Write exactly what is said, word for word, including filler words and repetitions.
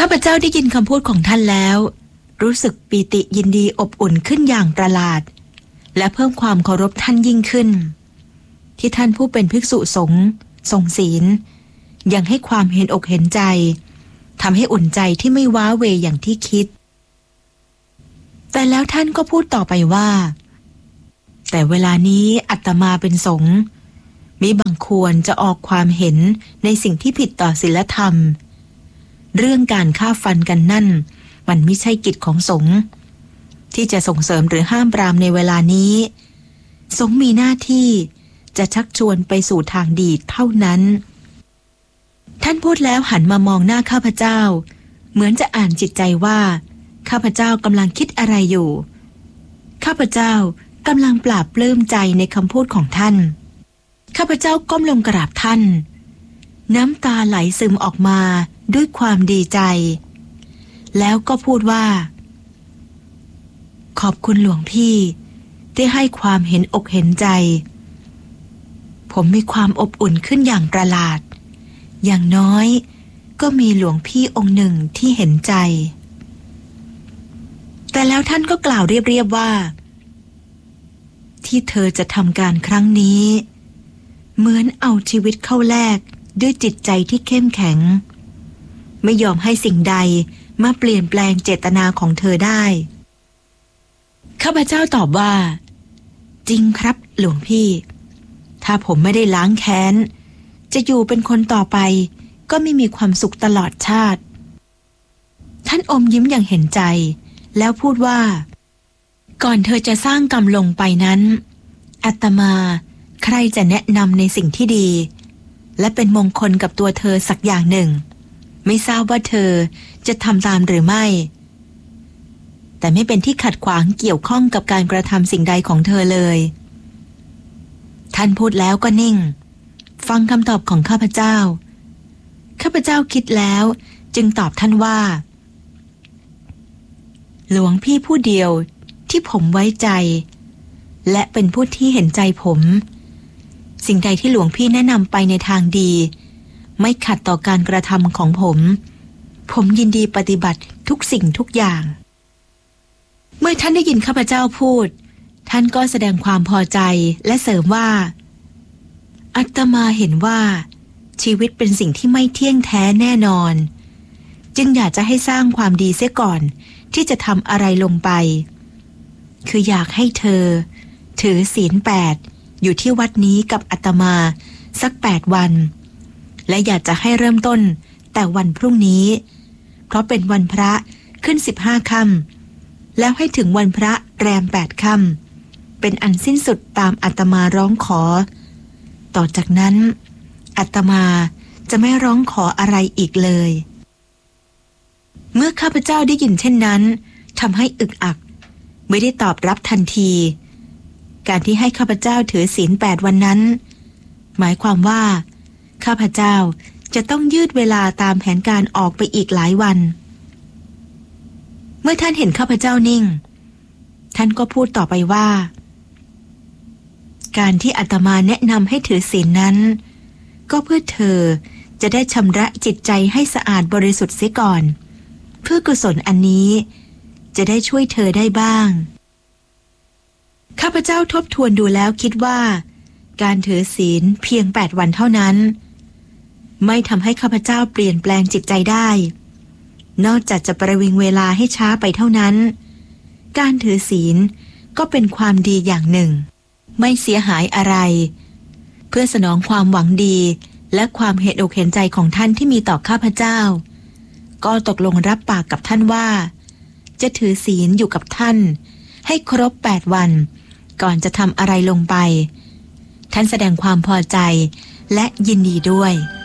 ข้าพเจ้าได้ยินคำพูดของท่านแล้วรู้สึกปีติยินดีอบอุ่นขึ้นอย่างประหลาดและเพิ่มความเคารพท่านยิ่งขึ้นที่ท่านผู้เป็นภิกษุสงฆ์ทรงศีลยังให้ความเห็นอกเห็นใจทำให้อุ่นใจที่ไม่ว้าเหวอย่างที่คิดแต่แล้วท่านก็พูดต่อไปว่าแต่เวลานี้อาตมาเป็นสงฆ์มิบังควรจะออกความเห็นในสิ่งที่ผิดต่อศีลธรรมเรื่องการฆ่าฟันกันนั่นมันไม่ใช่กิจของสงฆ์ที่จะส่งเสริมหรือห้ามปรามในเวลานี้สงฆ์มีหน้าที่จะชักชวนไปสู่ทางดีเท่านั้นท่านพูดแล้วหันมามองหน้าข้าพเจ้าเหมือนจะอ่านจิตใจว่าข้าพเจ้ากำลังคิดอะไรอยู่ข้าพเจ้ากำลังปลาบปลื้มใจในคำพูดของท่านข้าพเจ้าก้มลงกราบท่านน้ำตาไหลซึมออกมาด้วยความดีใจแล้วก็พูดว่าขอบคุณหลวงพี่ที่ให้ความเห็นอกเห็นใจผมมีความอบอุ่นขึ้นอย่างประหลาดอย่างน้อยก็มีหลวงพี่องค์หนึ่งที่เห็นใจแต่แล้วท่านก็กล่าวเรียบๆว่าที่เธอจะทำการครั้งนี้เหมือนเอาชีวิตเข้าแลกด้วยจิตใจที่เข้มแข็งไม่ยอมให้สิ่งใดมาเปลี่ยนแปลงเจตนาของเธอได้ข้าพเจ้าตอบว่าจริงครับหลวงพี่ถ้าผมไม่ได้ล้างแค้นจะอยู่เป็นคนต่อไปก็ไม่มีความสุขตลอดชาติท่านอมยิ้มอย่างเห็นใจแล้วพูดว่าก่อนเธอจะสร้างกรรมลงไปนั้นอาตมาใครจะแนะนำในสิ่งที่ดีและเป็นมงคลกับตัวเธอสักอย่างหนึ่งไม่ทราบว่าเธอจะทำตามหรือไม่แต่ไม่เป็นที่ขัดขวางเกี่ยวข้องกับการกระทำสิ่งใดของเธอเลยท่านพูดแล้วก็นิ่งฟังคำตอบของข้าพเจ้าข้าพเจ้าคิดแล้วจึงตอบท่านว่าหลวงพี่ผู้เดียวที่ผมไว้ใจและเป็นผู้ที่เห็นใจผมสิ่งใดที่หลวงพี่แนะนำไปในทางดีไม่ขัดต่อการกระทำของผมผมยินดีปฏิบัติทุกสิ่งทุกอย่างเมื่อท่านได้ยินข้าพเจ้าพูดท่านก็แสดงความพอใจและเสริมว่าอาตมาเห็นว่าชีวิตเป็นสิ่งที่ไม่เที่ยงแท้แน่นอนจึงอยากจะให้สร้างความดีเสียก่อนที่จะทำอะไรลงไปคืออยากให้เธอถือศีลแปดอยู่ที่วัดนี้กับอาตมาสักแปดวันและอยากจะให้เริ่มต้นแต่วันพรุ่งนี้เพราะเป็นวันพระขึ้นสิบห้าค่ำแล้วให้ถึงวันพระแรมแปดค่ำเป็นอันสิ้นสุดตามอาตมาร้องขอต่อจากนั้นอาตมาจะไม่ร้องขออะไรอีกเลยเมื่อข้าพเจ้าได้ยินเช่นนั้นทำให้อึกอักไม่ได้ตอบรับทันทีการที่ให้ข้าพเจ้าถือศีลแปดวันนั้นหมายความว่าข้าพเจ้าจะต้องยืดเวลาตามแผนการออกไปอีกหลายวันเมื่อท่านเห็นข้าพเจ้านิ่งท่านก็พูดต่อไปว่าการที่อาตมาแนะนำให้ถือศีลนั้นก็เพื่อเธอจะได้ชำระจิตใจให้สะอาดบริสุทธิ์เสียก่อนเพื่อกุศลอันนี้จะได้ช่วยเธอได้บ้างข้าพเจ้าทบทวนดูแล้วคิดว่าการถือศีลเพียงแปดวันเท่านั้นไม่ทำให้ข้าพเจ้าเปลี่ยนแปลงจิตใจได้นอกจากจะประวิงเวลาให้ช้าไปเท่านั้นการถือศีลก็เป็นความดีอย่างหนึ่งไม่เสียหายอะไรเพื่อสนองความหวังดีและความเห็นอกเห็นใจของท่านที่มีต่อข้าพเจ้าก็ตกลงรับปากกับท่านว่าจะถือศีลอยู่กับท่านให้ครบแปดวันก่อนจะทำอะไรลงไปท่านแสดงความพอใจและยินดีด้วย